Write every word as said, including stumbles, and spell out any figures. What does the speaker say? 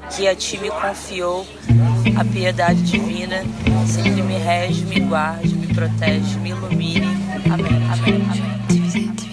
que a ti me confiou a piedade divina, sempre me rege, me guarde, me protege, me ilumine. Amém. Amém.